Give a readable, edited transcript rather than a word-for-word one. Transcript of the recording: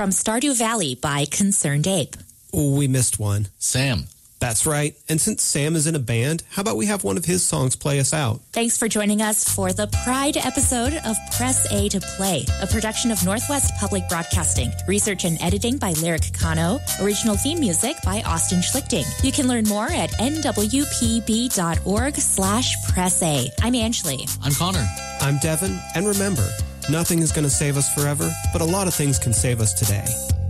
From Stardew Valley by Concerned Ape. We missed one. Sam. That's right. And since Sam is in a band, how about we have one of his songs play us out? Thanks for joining us for the Pride episode of Press A to Play, a production of Northwest Public Broadcasting. Research and editing by Lyric Kano. Original theme music by Austin Schlichting. You can learn more at nwpb.org/pressa. I'm Angeli. I'm Connor. I'm Devin. And remember, nothing is going to save us forever, but a lot of things can save us today.